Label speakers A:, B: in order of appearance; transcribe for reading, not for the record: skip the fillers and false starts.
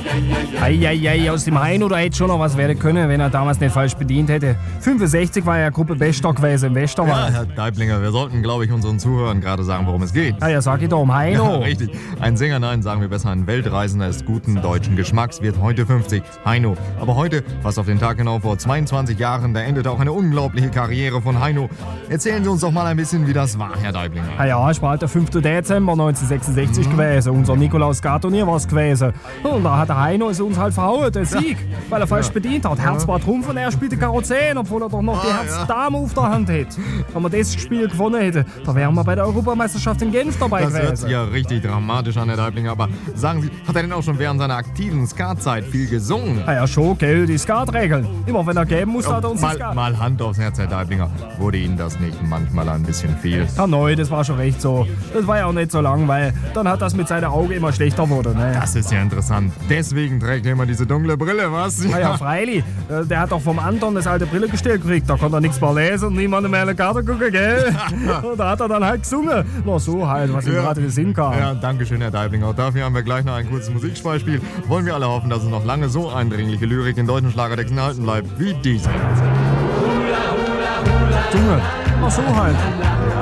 A: Eieiei, aus dem Heino, da hätte schon noch was werden können, wenn er damals nicht falsch bedient hätte. 65 war ja Gruppe Bester gewesen im
B: Ja,
A: Westerwald.
B: Herr Deiblinger, wir sollten, glaube ich, unseren Zuhörern gerade sagen, worum es geht.
A: Ja, sag ich doch, um
B: Ja,
A: Heino.
B: richtig. Ein Sänger, nein, sagen wir besser, ein Weltreisender ist guten deutschen Geschmacks, wird heute 50. Heino. Aber heute, fast auf den Tag genau vor 22 Jahren, da endete auch eine unglaubliche Karriere von Heino. Erzählen Sie uns doch mal ein bisschen, wie das war, Herr Deiblinger.
A: Ja, es war halt der 5. Dezember 1966 gewesen. Unser Nikolaus Gartonier war es gewesen. Und da hat der Heino es uns halt verhauen, der Sieg, weil er falsch bedient hat. Herz war Trumpf und er spielte Karo 10, obwohl er doch noch die Herz-Dame auf der Hand hätte. Wenn wir das Spiel gewonnen hätten, da wären wir bei der Europameisterschaft in Genf dabei
B: Das hört
A: gewesen.
B: sich ja richtig dramatisch an, Herr Deiblinger. Aber sagen Sie, hat er denn auch schon während seiner aktiven Skatzeit viel gesungen?
A: Ja, schon, gell, die Skatregeln. Immer wenn er geben muss, hat er uns die Skat.
B: Mal Hand aufs Herz, Herr Deiblinger. Wurde Ihnen das nicht manchmal ein bisschen viel?
A: Ja, neu, das war schon recht so. Das war ja auch nicht so lang, weil dann hat das mit seinem Auge immer schlechter geworden. Ne?
B: Das ist ja interessant. Deswegen trägt er immer diese dunkle Brille, was?
A: Ja, freilich. Der hat doch vom Anton das alte Brillegestell gekriegt. Da konnte er nichts mehr lesen und niemandem mehr in die Karte gucken, gell? Und da hat er dann halt gesungen. Na so halt, was ihm gerade in den Sinn kam.
B: Ja, danke schön, Herr Deiblinger. Dafür haben wir gleich noch ein kurzes Musikspiel. Wollen wir alle hoffen, dass es noch lange so eindringliche Lyrik in deutschen Schlagertexten erhalten bleibt wie diese.
A: Junge, na so halt.